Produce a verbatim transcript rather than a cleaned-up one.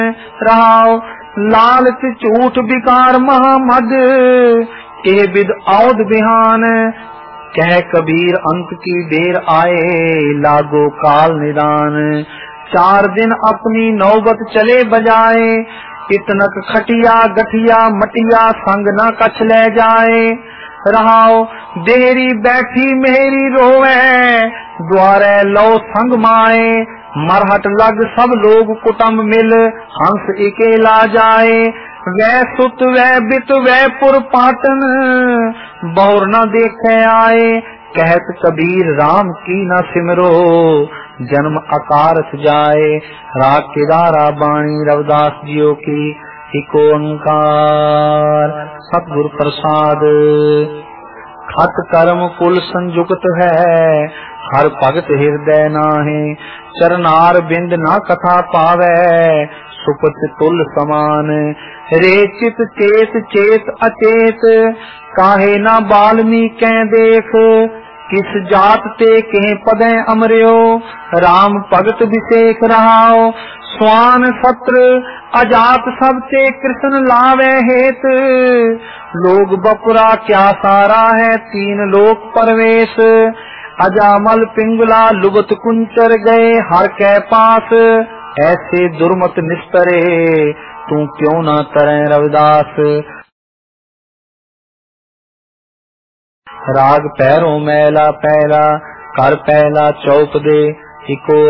रहाओ लालच झूठ विकार महामद एह बिद औद बिहान कह कबीर अंत की देर आए लागो काल निदान। चार दिन अपनी नौबत चले बजाए इतनक खटिया गठिया मटिया संग न कछ ले जाए। रहाओ देरी बैठी मेरी रोवे द्वारे लो संग माए मरहट लग सब लोग कुटुंब मिल हंस इकेला जाए। वह सुत वह बित वह पुर पाटन बहुर न देखे आए कहत कबीर राम की न सिमरो जन्म अकारथ जाए। राग केदारा बाणी रविदास जियो की इको ओंकार सतगुर प्रसाद। खत कर्म कुल संयुक्त है हर भगत हृदय नाहे चरनार बिंद न कथा पावे सुपत तुल समान। रे चित चेत चेत अचेत काहे न बाल्मीकि देख किस जात ते के पदे अमरियो राम भगत विशेख रहाओ। स्वान सत्र अजात सब ते कृष्ण लावे हेत लोग बपुरा क्या सारा है तीन लोक परवेश। अजामल पिंगला लुगत कुंचर गए हर के पास ऐसे दुर्मत निस्तरे तू क्यों न तरे रविदास। राग पैरों मैला पहला कर पहला चौप दे इको